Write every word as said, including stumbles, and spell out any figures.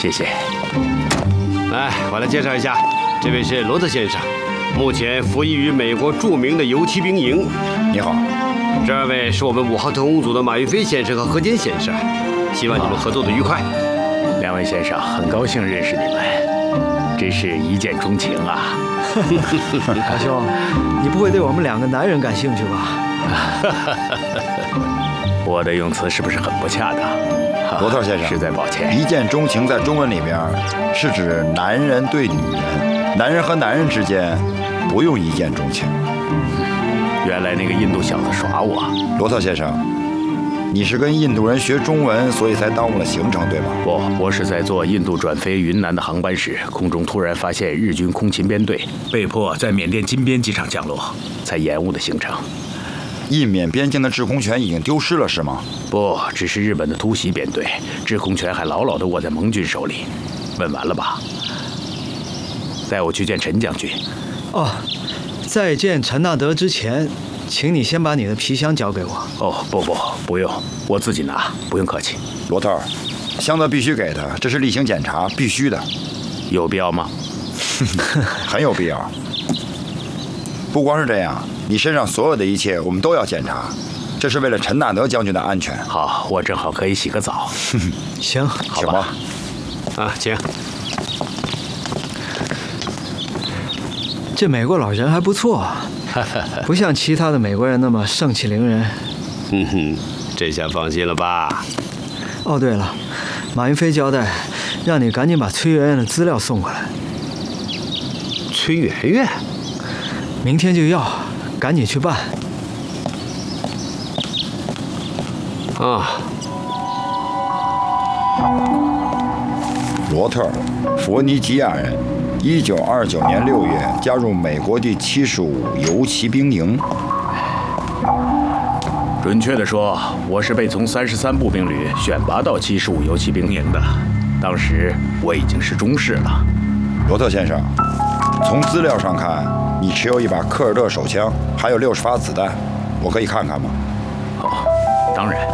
谢谢。 来，我来介绍一下，这位是罗特先生，目前服役于美国著名的游骑兵营。 你好。 这二位是我们五号特工组的马云飞先生和何坚先生，希望你们合作的愉快。 两位先生，很高兴认识你们，真是一见钟情啊！ 大兄，你不会对我们两个男人感兴趣吧？ 我的用词是不是很不恰当？ 罗特先生， 实在抱歉。 一见钟情在中文里面是指男人对女人，男人和男人之间不用一见钟情。 原来那个印度小子耍我。 罗特先生，你是跟印度人学中文，所以才耽误了行程，对吗？ 不，我是在坐印度转飞云南的航班时，空中突然发现日军空勤编队，被迫在缅甸金边机场降落，才延误的行程。 印缅边境的制空权已经丢失了，是吗？ 不，只是日本的突袭编队，制空权还牢牢地握在盟军手里。问完了吧？带我去见陈将军。 哦，在见陈纳德之前，请你先把你的皮箱交给我。 哦，不不，不用，我自己拿，不用客气。 罗特，箱子必须给他，这是例行检查，必须的。 有必要吗？ 很有必要。不光是这样，你身上所有的一切我们都要检查，这是为了陈纳德将军的安全。 好，我正好可以洗个澡。 行， 好吧。 啊，请。 这美国老人还不错，不像其他的美国人那么盛气凌人。 嗯哼，这下放心了吧？ 哦，对了，马云飞交代，让你赶紧把崔媛媛的资料送过来。 崔媛媛？ 明天就要，赶紧去办。 啊。 罗特，佛尼吉亚人，一九二九年六月加入美国第七十五游骑兵营。 准确地说，我是被从三十三步兵旅选拔到七十五游骑兵营的。当时我已经是中士了。 罗特先生，从资料上看，你持有一把科尔特手枪，还有六十发子弹，我可以看看吗？ 哦，当然。